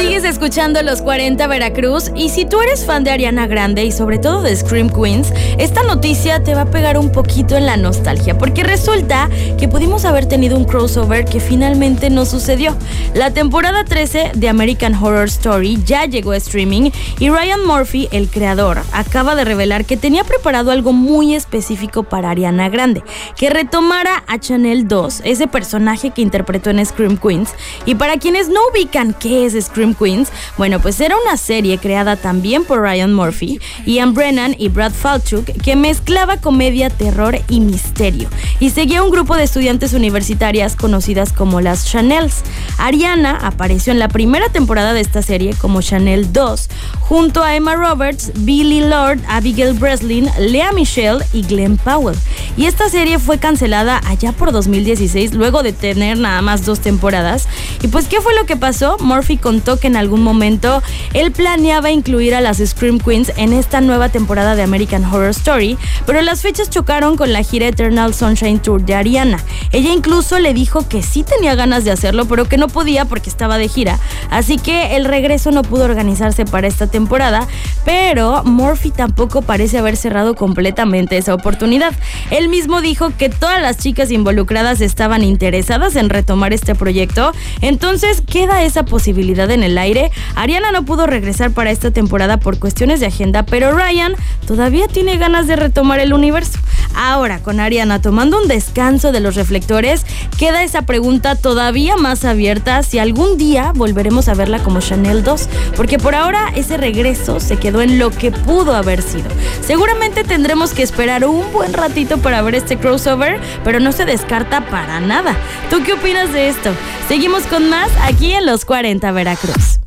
Sigues escuchando Los 40 Veracruz, y si tú eres fan de Ariana Grande y sobre todo de Scream Queens, esta noticia te va a pegar un poquito en la nostalgia, porque resulta que pudimos haber tenido un crossover que finalmente no sucedió. La temporada 13 de American Horror Story ya llegó a streaming y Ryan Murphy, el creador, acaba de revelar que tenía preparado algo muy específico para Ariana Grande, que retomara a Chanel 2, ese personaje que interpretó en Scream Queens. Y para quienes no ubican qué es Scream Queens, bueno, pues era una serie creada también por Ryan Murphy, Ian Brennan y Brad Falchuk, que mezclaba comedia, terror y misterio, y seguía un grupo de estudiantes universitarias conocidas como las Chanels. Ariana apareció en la primera temporada de esta serie como Chanel 2, junto a Emma Roberts, Billie Lourd, Abigail Breslin, Lea Michele y Glenn Powell. Y esta serie fue cancelada allá por 2016, luego de tener nada más 2 temporadas. Y pues, ¿qué fue lo que pasó? Murphy contó que en algún momento él planeaba incluir a las Scream Queens en esta nueva temporada de American Horror Story, pero las fechas chocaron con la gira Eternal Sunshine Tour de Ariana. Ella incluso le dijo que sí tenía ganas de hacerlo, pero que no podía porque estaba de gira, así que el regreso no pudo organizarse para esta temporada. Pero Murphy tampoco parece haber cerrado completamente esa oportunidad. Él mismo dijo que todas las chicas involucradas estaban interesadas en retomar este proyecto, entonces queda esa posibilidad en el aire. Ariana no pudo regresar para esta temporada por cuestiones de agenda, pero Ryan todavía tiene ganas de retomar el universo. Ahora, con Ariana tomando un descanso de los reflectores, queda esa pregunta todavía más abierta: si algún día volveremos a verla como Chanel 2, porque por ahora ese regreso se quedó en lo que pudo haber sido. Seguramente tendremos que esperar un buen ratito para ver este crossover, pero no se descarta para nada. ¿Tú qué opinas de esto? Seguimos con más aquí en Los 40 Veracruz.